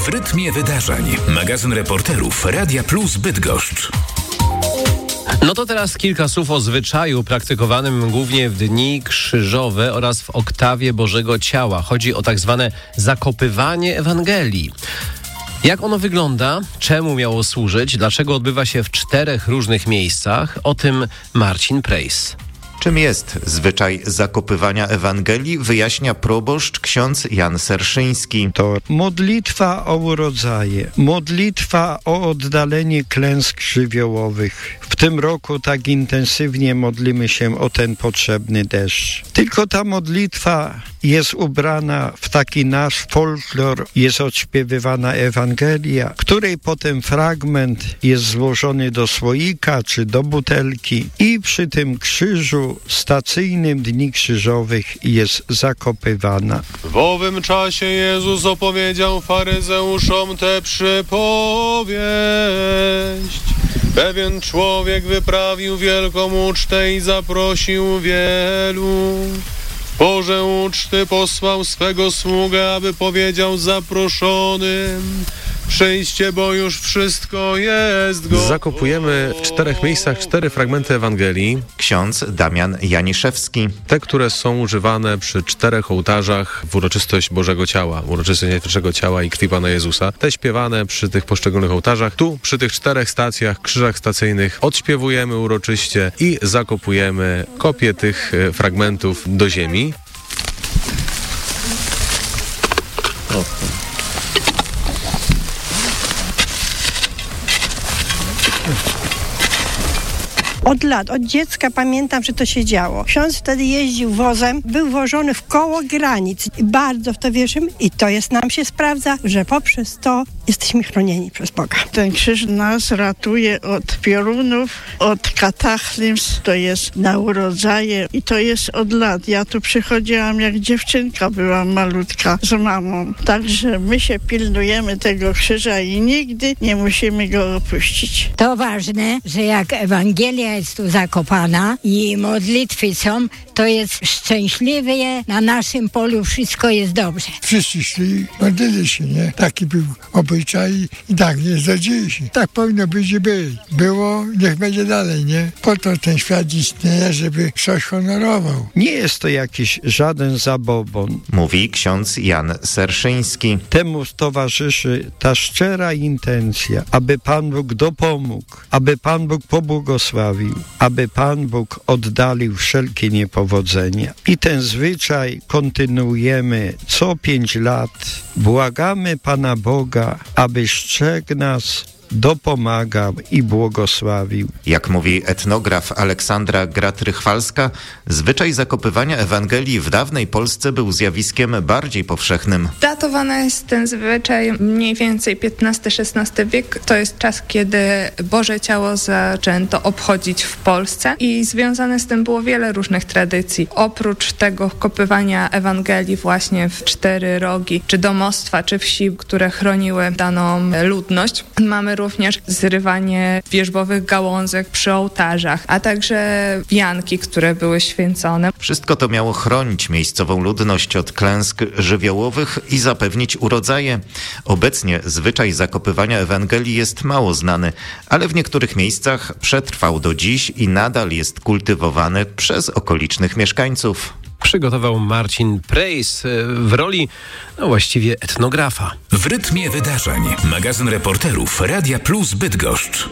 W rytmie wydarzeń. Magazyn reporterów Radia Plus Bydgoszcz. No to teraz kilka słów o zwyczaju praktykowanym głównie w dni krzyżowe oraz w oktawie Bożego Ciała. Chodzi o tak zwane zakopywanie Ewangelii. Jak ono wygląda? Czemu miało służyć? Dlaczego odbywa się w 4 różnych miejscach? O tym Marcin Prejs. Czym jest zwyczaj zakopywania Ewangelii, wyjaśnia proboszcz ksiądz Jan Serszyński. To modlitwa o urodzaje, modlitwa o oddalenie klęsk żywiołowych. W tym roku tak intensywnie modlimy się o ten potrzebny deszcz. Tylko ta modlitwa jest ubrana w taki nasz folklor, jest odśpiewywana Ewangelia, której potem fragment jest złożony do słoika czy do butelki i przy tym krzyżu stacyjnym Dni Krzyżowych jest zakopywana. W owym czasie Jezus opowiedział faryzeuszom tę przypowieść. Pewien człowiek wyprawił wielką ucztę i zaprosił wielu. W porze uczty posłał swego sługę, aby powiedział zaproszonym: przyjście, bo już wszystko jest gotowe. Zakopujemy w 4 miejscach 4 fragmenty Ewangelii. Ksiądz Damian Janiszewski. Te, które są używane przy 4 ołtarzach w uroczystość Bożego Ciała, uroczystość najświętszego ciała i krwi Pana Jezusa. Te śpiewane przy tych poszczególnych ołtarzach. Tu przy tych 4 stacjach, krzyżach stacyjnych odśpiewujemy uroczyście i zakopujemy kopię tych fragmentów do ziemi. Od dziecka pamiętam, że to się działo. Ksiądz wtedy jeździł wozem, był wożony w koło granic. I bardzo w to wierzymy i to nam się sprawdza, że poprzez to jesteśmy chronieni przez Boga. Ten krzyż nas ratuje od piorunów, od kataklizm, to jest na urodzaje i to jest od lat. Ja tu przychodziłam jak dziewczynka, byłam malutka z mamą. Także my się pilnujemy tego krzyża i nigdy nie musimy go opuścić. To ważne, że jak Ewangelia jest tu zakopana i modlitwy są, to jest szczęśliwie, na naszym polu wszystko jest dobrze. Wszyscy szli, modlili się, nie? Taki był obyczaj i tak jest, zadzieje się. Tak powinno być i być. Było, niech będzie dalej, nie? Po to ten świat istnieje, żeby coś honorował. Nie jest to jakiś żaden zabobon. Mówi ksiądz Jan Serszyński. Temu towarzyszy ta szczera intencja, aby Pan Bóg dopomógł, aby Pan Bóg pobłogosławił, aby Pan Bóg oddalił wszelkie niepowodzenia. I ten zwyczaj kontynuujemy co 5 lat. Błagamy Pana Boga, aby strzegł nas, dopomagał i błogosławił. Jak mówi etnograf Aleksandra Gratrychwalska, zwyczaj zakopywania Ewangelii w dawnej Polsce był zjawiskiem bardziej powszechnym. Datowany jest ten zwyczaj mniej więcej XV-XVI wiek. To jest czas, kiedy Boże Ciało zaczęto obchodzić w Polsce i związane z tym było wiele różnych tradycji. Oprócz tego kopywania Ewangelii właśnie w 4 rogi, czy domostwa, czy wsi, które chroniły daną ludność, mamy również zrywanie wierzbowych gałązek przy ołtarzach, a także wianki, które były święcone. Wszystko to miało chronić miejscową ludność od klęsk żywiołowych i zapewnić urodzaje. Obecnie zwyczaj zakopywania Ewangelii jest mało znany, ale w niektórych miejscach przetrwał do dziś i nadal jest kultywowany przez okolicznych mieszkańców. Przygotował Marcin Prejs w roli, właściwie etnografa. W rytmie wydarzeń. Magazyn reporterów Radia Plus Bydgoszcz.